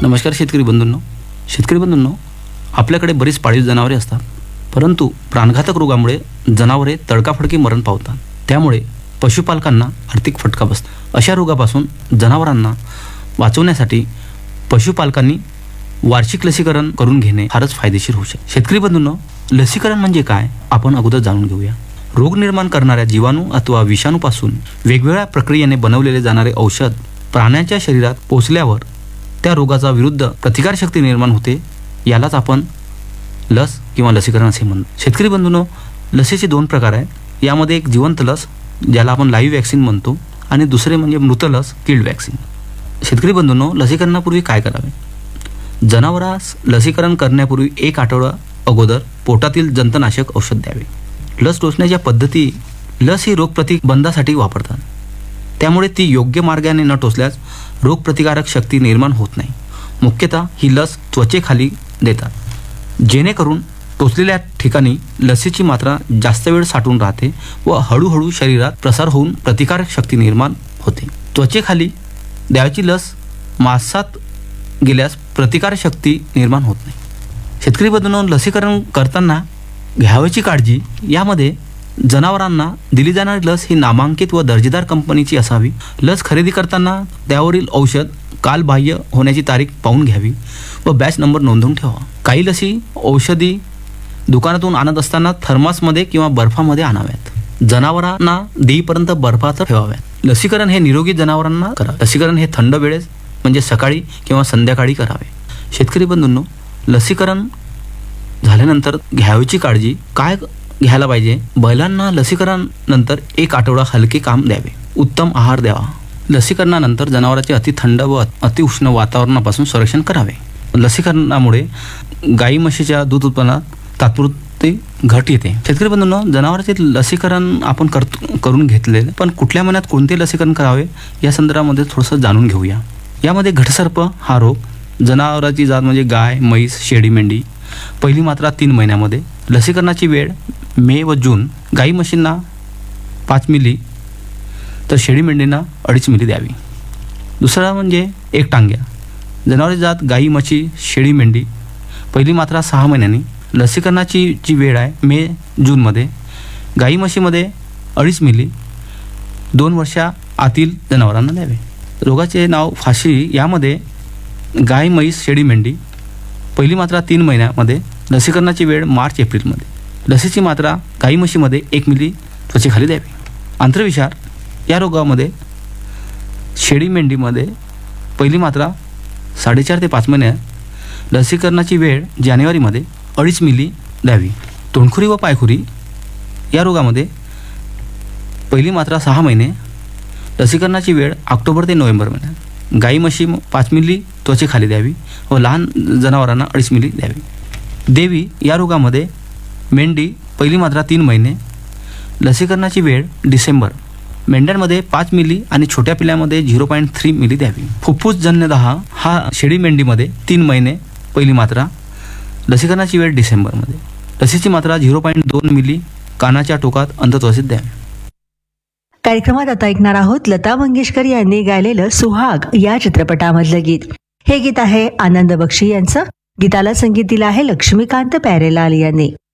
नमस्कार शेतकरी बंधूंनो, आपल्याकडे बरीच पाळीव जनावरे असतात, परंतु प्राणघातक रोगामुळे जनावरे तडकाफडकी मरण पावतात. त्यामुळे पशुपालकांना आर्थिक फटका बसतो. अशा रोगापासून जनावरांना वाचवण्यासाठी पशुपालकांनी वार्षिक लसीकरण करून घेणे फारच फायदेशीर होऊ शकते. शेतकरी बंधूंनो, लसीकरण म्हणजे काय आपण अगोदर जाणून घेऊया. रोग निर्माण करणाऱ्या जीवाणू अथवा विषाणूपासून वेगवेगळ्या प्रक्रियेने बनवलेले जाणारे औषध प्राण्याच्या शरीरात पोहोचल्यावर त्या रोगाचा विरुद्ध प्रतिकारशक्ती निर्माण होते. यालाच आपण लस किंवा लसीकरण असे म्हणतो. शेतकरी बंधूंनो, लसीचे दोन प्रकार आहेत. यामध्ये एक जिवंत लस ज्याला आपण लाईव्ह वॅक्सिन म्हणतो आणि दुसरे म्हणजे मृत लस किल्ड वॅक्सिन. शेतकरी बंधूंनो, लसीकरणापूर्वी काय करावे? जनावरास लसीकरण करण्यापूर्वी 1 आठवडा अगोदर पोटातील जंतनाशक औषध द्यावे. लस टोचण्याच्या पद्धती लस ही रोगप्रतिबंधासाठी वापरतात. त्यामुळे ती योग्य मार्गाने न टोचल्यास रोगप्रतिकारक शक्ती निर्माण होत नाही. मुख्यतः ही लस त्वचेखाली देतात, जेणेकरून टोचलेल्या ठिकाणी लसीची मात्रा जास्त वेळ साठून राहते व हळूहळू शरीरात प्रसार होऊन प्रतिकारक शक्ती निर्माण होते. त्वचेखाली द्यायची लस मांसात गेल्यास प्रतिकारशक्ती निर्माण होत नाही. शेतकरी बंधूंनो, लसीकरण करताना घ्यावयाची काळजी. यामध्ये जनावरांना दिली जाणारी लस ही नामांकित व दर्जेदार कंपनीची असावी. लस खरेदी करताना त्यावरील औषध कालबाह्य होण्याची तारीख पाहून घ्यावी व बॅच नंबर नोंदवून ठेवा. काही लसी औषधी दुकानातून आणत असताना थर्मासमध्ये किंवा बर्फामध्ये आणाव्यात. जनावरांना देईपर्यंत बर्फात ठेवाव्यात. लसीकरण हे निरोगी जनावरांना करावे. लसीकरण हे थंड वेळेस म्हणजे सकाळी किंवा संध्याकाळी करावे. शेतकरी बंधूंनो, लसीकरण झाल्यानंतर घ्यावयाची काळजी काय घ्यायला पाहिजे? बैलांना लसीकरण नंतर 1 आठवडा हलके काम द्यावे. उत्तम आहार द्यावा. लसीकरणानंतर जनावरांचे अति थंड व अति उष्ण वातावरणापासून संरक्षण करावे. लसीकरणामुळे गाई म्हशीच्या दूध उत्पन्नात तात्पुरती घट येते. शेतकरी बंधूंनो, जनावरांचे लसीकरण आपण करून घेतले, पण कुठल्या महिन्यात कोणते लसीकरण करावे या संदर्भामध्ये थोडंसं जाणून घेऊया. यामध्ये घटसर्प हा रोग, जनावरांची जात म्हणजे गाय, म्हैस, शेळी, मेंढी. पहिली मात्रा 3 महिन्यामध्ये. लसीकरणाची वेळ मे व जून. गाई म्हशींना 5 मिली तर शेळी मेंढींना 2.5 मिली द्यावी. दुसरा म्हणजे एकटांग्या. जनावरांची जात गाई, म्हशी, शेळी, मेंढी. पहिली मात्रा 6 महिन्यांनी. लसीकरणाची जी वेळ आहे मे जूनमध्ये. गाई म्हशीमध्ये 2.5 मिली 2 वर्षा आतील जनावरांना द्यावे. रोगाचे नाव फाशी. यामध्ये गाय, म्हैस, शेळी, मेंढी. पहिली मात्रा 3 महिन्यामध्ये. लसीकरणाची वेळ मार्च एप्रिलमध्ये. लसीची मात्रा गाई म्हशीमध्ये 1 मिली त्वचेखाली द्यावी. आंत्रविषार या रोगामध्ये शेळी मेंढीमध्ये पहिली मात्रा 4.5 ते 5 महिने. लसीकरणाची वेळ जानेवारीमध्ये 2.5 मिली द्यावी. तोंडखुरी व पायखुरी या रोगामध्ये पहिली मात्रा 6 महिने. लसीकरणाची वेळ ऑक्टोबर ते नोव्हेंबर महिन्यात. गाई म्हशी 5 मिली त्वचेखाली द्यावी व लहान जनावरांना 2.5 मिली द्यावी. देवी या रोगामध्ये मेंढी पहिली मात्रा 3 महिने. लसीकरणाची वेळ डिसेंबर. मेंढ्यांमध्ये 5 मिली आणि छोट्या पिल्ल्यामध्ये 0.3 मिली द्यावी. फुफ्फुसजन्यदाह हा शेळी मेंढीमध्ये 3 महिने पहिली मात्रा. लसीकरणाची वेळ डिसेंबरमध्ये. लसीची मात्रा 0.2 मिली कानाच्या टोकात अंतत्वचित द्यावी. कार्यक्रमात आता ऐकणार आहोत लता मंगेशकर यांनी गायलेलं सुहाग या चित्रपटामधलं गीत. हे गीत आहे आनंद बक्षी यांचं. गीताला संगीत दिलं आहे लक्ष्मीकांत प्यारेलाल यांनी.